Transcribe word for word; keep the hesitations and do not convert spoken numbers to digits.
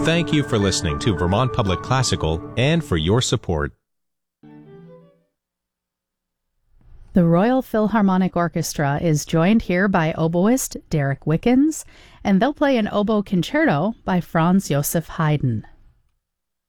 Thank you for listening to Vermont Public Classical and for your support. The Royal Philharmonic Orchestra is joined here by oboist Derek Wickens, and they'll play an oboe concerto by Franz Joseph Haydn.